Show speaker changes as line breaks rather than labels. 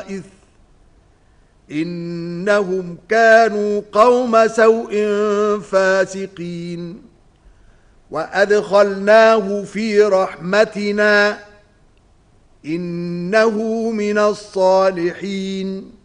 طرائث إنهم كانوا قوم سوء فاسقين وأدخلناه في رحمتنا إنه من الصالحين